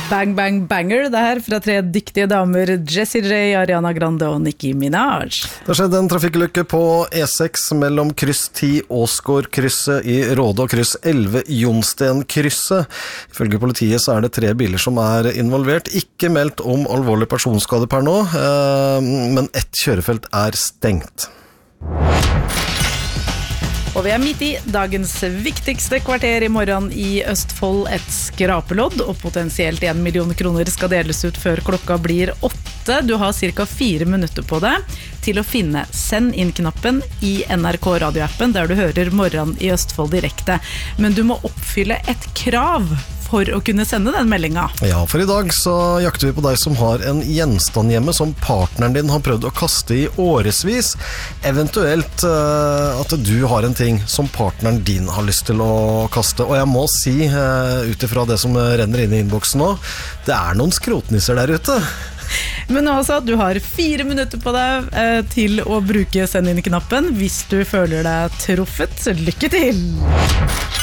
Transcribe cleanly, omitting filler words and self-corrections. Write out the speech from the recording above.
Bang Bang Banger, det her fra tre dyktige damer, Jessie J, Ariana Grande og Nicki Minaj. Det skjedde en trafikkulykke på E6 mellom kryss 10 Åsgård-krysset i Råde og kryss 11 Jonsten-krysset. Ifølge politiet så er det 3 biler som er involvert. Ikke meldt om alvorlig personskade per nå, men ett kjørefelt er stengt. Og vi er midt i dagens viktigste kvarter i morgen i Østfold, et skrapelodd, og potensielt 1 million kroner skal deles ut før klokka blir 8. Du har cirka 4 minutter på det til å finne send inn-knappen i NRK radioappen, der du hører morgen i Østfold direkte. Men du må oppfylle et krav for å kunne sende den meldingen. Ja, for i dag så jakter vi på deg som har en gjenstand hjemme som partneren din har prøvd å kaste i årevis. Eventuelt at du har en ting som partneren din har lyst til å kaste. Og jeg må si, utifra det som renner inn i innboksen nå, det er noen skrotnisser der ute. Men altså, du har 4 minutter på deg til å bruke send inn-knappen hvis du føler deg truffet. Lykke til!